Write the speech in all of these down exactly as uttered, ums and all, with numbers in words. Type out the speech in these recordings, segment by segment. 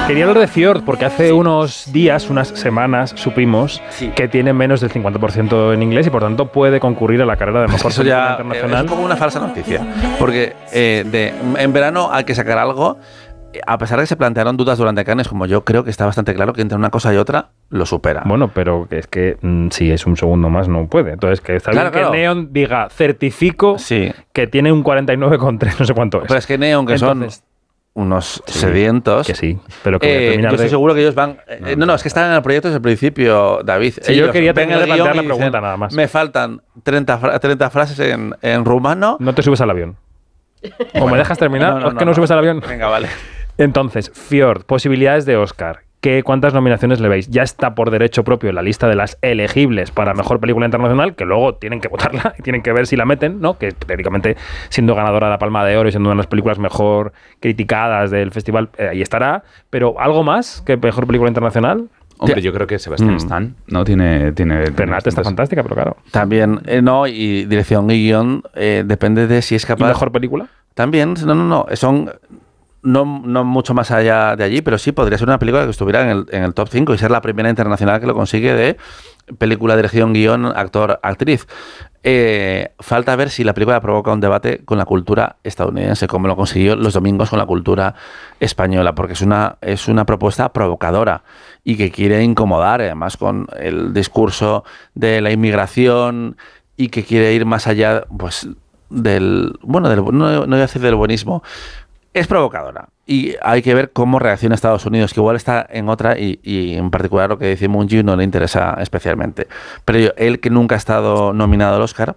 Quería hablar de Fjord, porque hace unos días, unas semanas, supimos sí. que tiene menos del cincuenta por ciento en inglés y por tanto puede concurrir a la carrera de mejor Eso película ya internacional. es como una falsa noticia, porque eh, de, en verano hay que sacar algo. A pesar de que se plantearon dudas durante Cannes, como yo creo que está bastante claro que entre una cosa y otra lo supera. Bueno, pero es que mm, si es un segundo más no puede. Entonces, que está claro, bien que claro. Neon diga, certifico sí. que tiene un cuarenta y nueve coma tres, no sé cuánto es. Pero es que Neon, que Entonces, son unos sí, sedientos... Que sí, pero que eh, Yo estoy de... seguro que ellos van... Eh, no, no, es que están en el proyecto desde el principio, David. Sí, ellos yo quería tener el plantear la pregunta dicen, nada más. Me faltan treinta, treinta frases en, en rumano. No te subes al avión. O bueno, me dejas terminar, no, no, o es que no, no subes al avión. Venga, vale. Entonces, Fjord, posibilidades de Oscar. ¿Qué, ¿Cuántas nominaciones le veis? Ya está por derecho propio en la lista de las elegibles para Mejor Película Internacional, que luego tienen que votarla y tienen que ver si la meten, ¿no? Que teóricamente, siendo ganadora de la Palma de Oro y siendo una de las películas mejor criticadas del festival, eh, ahí estará. Pero ¿algo más que Mejor Película Internacional? Hombre, yo creo que Sebastián mm. Stan, ¿no? Tiene... tiene Bernat está fantástica, pero claro. También, eh, no, y dirección y guión, eh, depende de si es capaz... ¿Y Mejor Película? También, no, no, no, son... No, no mucho más allá de allí, pero sí podría ser una película que estuviera en el, en el top cinco y ser la primera internacional que lo consigue de película, dirección, guión, actor, actriz. Eh, falta ver si la película provoca un debate con la cultura estadounidense, como lo consiguió Los Domingos con la cultura española, porque es una, es una propuesta provocadora y que quiere incomodar, además, con el discurso de la inmigración y que quiere ir más allá, pues, del... Bueno, del, no, no voy a decir del buenismo. Es provocadora y hay que ver cómo reacciona Estados Unidos, que igual está en otra y, y en particular lo que dice Moon Ji no le interesa especialmente. Pero yo, él que nunca ha estado nominado al Oscar,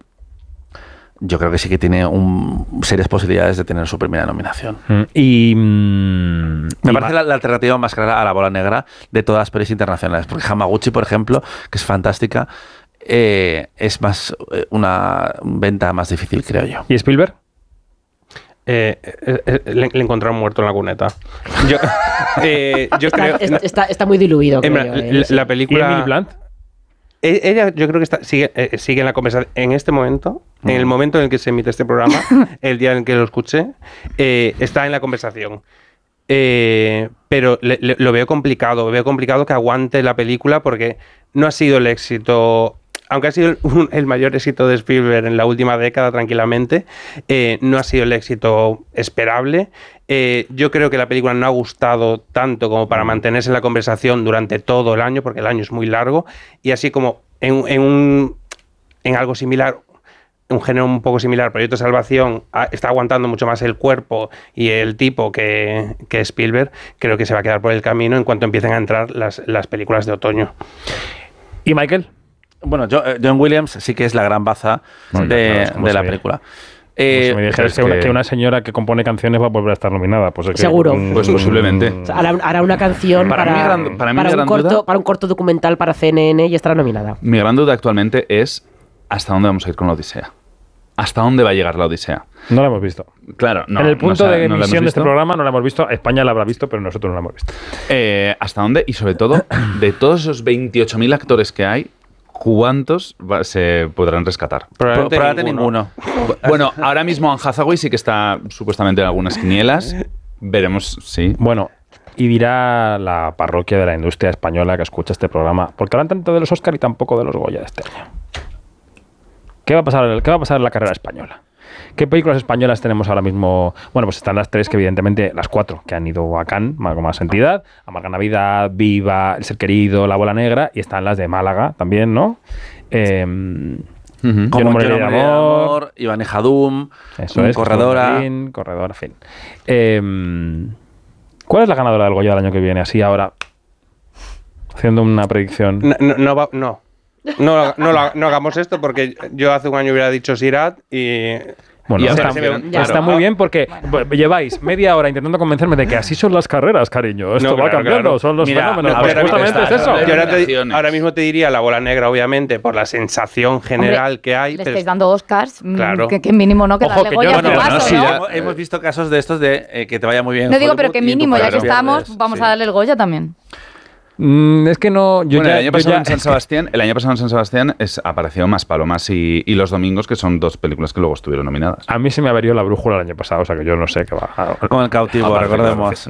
yo creo que sí que tiene un, serias posibilidades de tener su primera nominación. Mm, y mm, me y parece la, la alternativa más clara a La Bola Negra de todas las pelis internacionales, porque Hamaguchi, por ejemplo, que es fantástica, eh, es más eh, una venta más difícil, creo yo. ¿Y Spielberg? Eh, eh, eh, le, le encontraron muerto en la cuneta. Yo, eh, yo está, creo, está, está, está muy diluido. En, creo la, yo, eh, la, sí. la película. ¿Y Emily Blunt? Ella, yo creo que está, sigue, eh, sigue en la conversación. En este momento, mm. en el momento en el que se emite este programa, el día en el que lo escuché, eh, está en la conversación. Eh, pero le, le, lo veo complicado. Veo complicado que aguante la película porque no ha sido el éxito. Aunque ha sido un, el mayor éxito de Spielberg en la última década, tranquilamente, eh, no ha sido el éxito esperable. Eh, yo creo que la película no ha gustado tanto como para mantenerse en la conversación durante todo el año, porque el año es muy largo, y así como en, en, un, en algo similar, un género un poco similar, Proyecto Salvación, está aguantando mucho más el cuerpo y el tipo que, que Spielberg, creo que se va a quedar por el camino en cuanto empiecen a entrar las, las películas de otoño. ¿Y Michael? Bueno, John Williams sí que es la gran baza sí, de, claro, de la película. Eh, si me dijeras que, que, que una señora que compone canciones va a volver a estar nominada, pues es que, seguro. Mm, pues posiblemente. O sea, hará, hará una canción para, para, gran, para, para, un corto, duda, para un corto documental para C N N y estará nominada. Mi gran duda actualmente es ¿hasta dónde vamos a ir con la Odisea? ¿Hasta dónde va a llegar la Odisea? No la hemos visto. Claro, no. En el punto no, de no emisión de este programa no la hemos visto. España la habrá visto, pero nosotros no la hemos visto. Eh, ¿Hasta dónde? Y sobre todo, de todos esos veintiocho mil actores que hay, ¿cuántos va, se podrán rescatar? Probablemente, Probablemente ninguno. ninguno. Bueno, ahora mismo Anne Hathaway sí que está supuestamente en algunas quinielas. Veremos, sí. Bueno, y dirá la parroquia de la industria española que escucha este programa, porque hablan tanto de los Oscar y tampoco de los Goya de este año. ¿Qué va a pasar, qué va a pasar en la carrera española? ¿Qué películas españolas tenemos ahora mismo? Bueno, pues están las tres que evidentemente, las cuatro que han ido a Cannes, con más entidad, Amarga Navidad, Viva, El Ser Querido, La Bola Negra, y están las de Málaga también, ¿no? Eh, uh-huh. Como Yo no moriré de amor, amor Iván Ejadum, eso es, Corredora. Fin, corredora, fin. Eh, ¿Cuál es la ganadora del Goya del año que viene? Así ahora, haciendo una predicción. No, no, no, va, no. No, no, no, no hagamos esto porque yo hace un año hubiera dicho Sirat y... Bueno, y está, se, se me, está claro. muy bien porque bueno. lleváis media hora intentando convencerme de que así son las carreras, cariño. Esto no, va claro, cambiando, claro. son los Mira, fenómenos. No, pues justamente es eso. Yo ahora, te, ahora mismo te diría La Bola Negra, obviamente, por la sensación general Hombre, que hay. Le pero... estáis dando Oscars, claro. que, que mínimo no que Ojo, darle que Goya yo, a tu bueno, paso, no, sí, ¿no? ya, hemos visto casos de estos de eh, que te vaya muy bien. No digo, Hollywood, pero que mínimo, ya que estamos, pierdes, vamos sí. a darle el Goya también. Mm, es que no... Yo bueno, ya, el año pasado ya, en San Sebastián, el año pasado en San Sebastián es, apareció Más Palomas y, y Los Domingos, que son dos películas que luego estuvieron nominadas. A mí se me averió la brújula el año pasado, o sea que yo no sé qué va. Con El Cautivo, recordemos.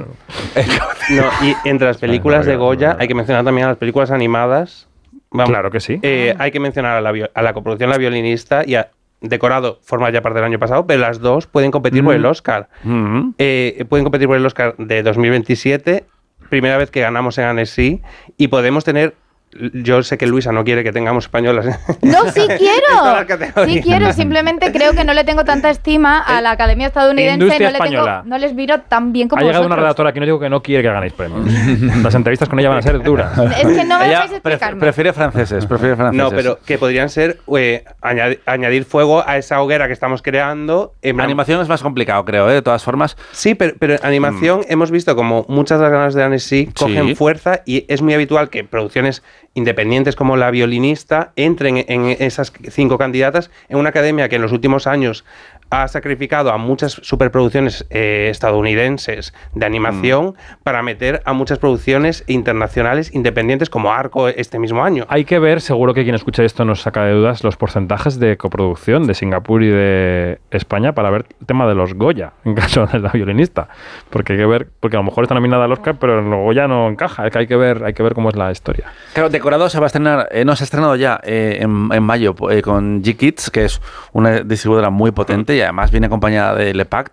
No, y entre las películas de Goya hay que mencionar también a las películas animadas. Vamos, claro que sí. Eh, hay que mencionar a la, a la coproducción La Violinista y a Decorado, forma ya parte del año pasado, pero las dos pueden competir mm. por el Oscar. Mm. Eh, pueden competir por el Oscar de dos mil veintisiete, primera vez que ganamos en Annecy, y podemos tener... Yo sé que Luisa no quiere que tengamos españolas. No, sí quiero. Sí quiero, simplemente creo que no le tengo tanta estima a la Academia Estadounidense. No, le tengo, no les miro tan bien como Ha llegado vosotros. Una redactora aquí, no digo que no quiere que ganéis premios. Las entrevistas con ella van a ser duras. Es que no me dejáis explicarme. Prefiere franceses, prefiere franceses. No, pero que podrían ser eh, añadir, añadir fuego a esa hoguera que estamos creando. En animación es más complicado, creo, ¿eh? De todas formas. Sí, pero, pero en animación mm. hemos visto como muchas de las ganas de Annecy cogen sí. fuerza, y es muy habitual que producciones independientes como La Violinista entren en esas cinco candidatas en una academia que en los últimos años ha sacrificado a muchas superproducciones eh, estadounidenses de animación mm. para meter a muchas producciones internacionales independientes como Arco este mismo año. Hay que ver, seguro que quien escucha esto nos saca de dudas, los porcentajes de coproducción de Singapur y de España para ver el tema de los Goya, en caso de La Violinista. Porque hay que ver, porque a lo mejor está nominada al Oscar, pero en los Goya no encaja. Es que hay que ver, hay que ver cómo es la historia. Claro, Decorado se va a estrenar, eh, no se ha estrenado ya eh, en, en mayo eh, con G-Kids, que es una distribuidora muy potente y además viene acompañada de Le Pact,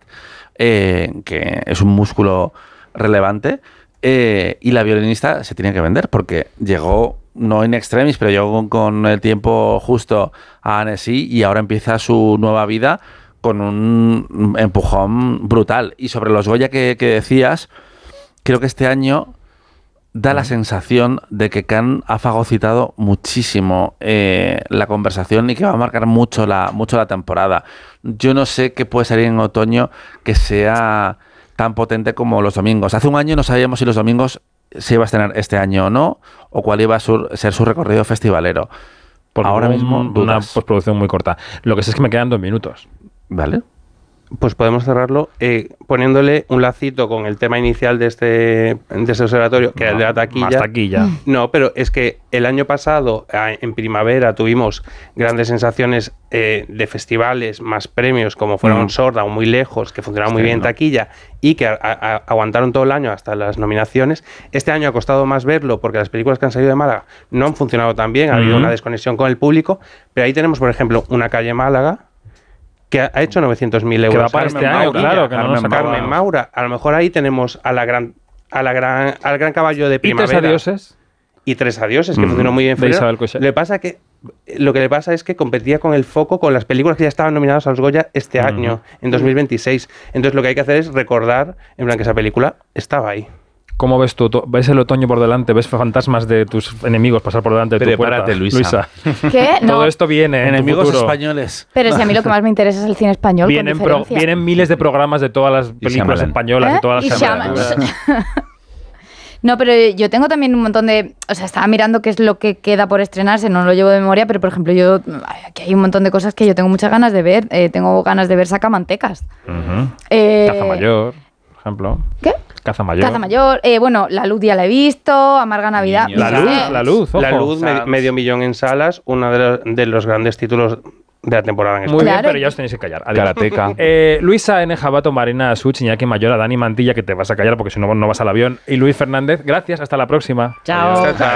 eh, que es un músculo relevante, eh, y La Violinista se tiene que vender porque llegó, no in extremis, pero llegó con, con el tiempo justo a Annecy y ahora empieza su nueva vida con un empujón brutal. Y sobre los Goya que, que decías, creo que este año da la sensación de que Cannes ha fagocitado muchísimo eh, la conversación y que va a marcar mucho la, mucho la temporada. Yo no sé qué puede salir en otoño que sea tan potente como Los Domingos. Hace un año no sabíamos si Los Domingos se iba a estrenar este año o no, o cuál iba a su, ser su recorrido festivalero. Porque ahora mismo un, una postproducción muy corta. Lo que sé es que me quedan dos minutos. Vale. Pues podemos cerrarlo eh, poniéndole un lacito con el tema inicial de este, de este observatorio, que no, es el de la taquilla. Más taquilla. No, pero es que el año pasado, en primavera, tuvimos grandes sensaciones eh, de festivales, más premios, como fueron mm. Sorda o Muy Lejos, que funcionaban muy sí, bien en ¿no? taquilla, y que a, a, aguantaron todo el año hasta las nominaciones. Este año ha costado más verlo, porque las películas que han salido de Málaga no han funcionado tan bien, ha mm. habido una desconexión con el público, pero ahí tenemos, por ejemplo, Una calle Málaga, que ha hecho novecientos mil euros. Que va para Carmen este año, Maura, claro. Que Carmen, no Carmen Maura. A lo mejor ahí tenemos a la gran, a la gran, al gran caballo de primavera. ¿Y Tres adioses? Y Tres adioses, que mm. funcionó muy bien. Le pasa que, lo que le pasa es que competía con el foco con las películas que ya estaban nominadas a los Goya este mm. año, en dos mil veintiséis. Entonces lo que hay que hacer es recordar, en plan, que esa película estaba ahí. ¿Cómo ves tú? ¿Ves el otoño por delante? ¿Ves fantasmas de tus enemigos pasar por delante de tu puerta? Prepárate, Luisa. Luisa. ¿Qué? No. Todo esto viene en enemigos futuro. españoles. Pero si a mí lo que más me interesa es el cine español. Vienen, pro, vienen miles de programas de todas las películas españolas, ¿Eh? de todas las candidaturas. No, pero yo tengo también un montón de... O sea, estaba mirando qué es lo que queda por estrenarse, no lo llevo de memoria, pero por ejemplo, yo aquí hay un montón de cosas que yo tengo muchas ganas de ver. Eh, tengo ganas de ver Sacamantecas. Uh-huh. eh, Caza Mayor, por ejemplo. ¿Qué? Caza Mayor. Caza Mayor. Eh, bueno, La Luz ya la he visto, Amarga Navidad. La Luz, eh, La Luz, ojo. La Luz, me, medio millón en salas, uno de los, de los grandes títulos de la temporada en España. Muy claro. bien, pero ya os tenéis que callar. Karateka. Eh, Luisa N. Jabato, Marina Such, Iñaki Mayora, Dani Mantilla, que te vas a callar porque si no, no vas al avión. Y Luis Fernández, gracias. Hasta la próxima. Chao. Chao, chao.